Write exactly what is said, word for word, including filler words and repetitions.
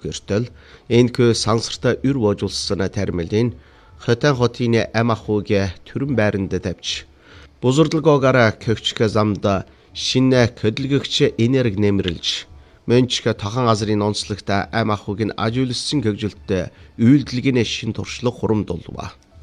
гэртэл энэ кö сансарта үр боожулсан термэлин хотын хотын ам ахуйг төрөн байранд тавьж бузурдлогоогоор көвчг замда шинэ хөдөлгөгч энерги нэмэрлж мөнчг тохон газрын онцлогт ам ахуйг нь ажиулсан хөгжилтөд үйлдэлгийн шин туршлага хурамдулва.